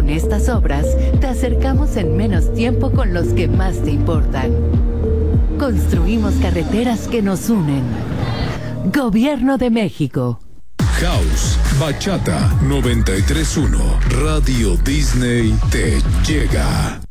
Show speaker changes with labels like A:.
A: Con estas obras, te acercamos en menos tiempo con los que más te importan. Construimos carreteras que nos unen. Gobierno de México.
B: House, Bachata 93.1, Radio Disney te llega.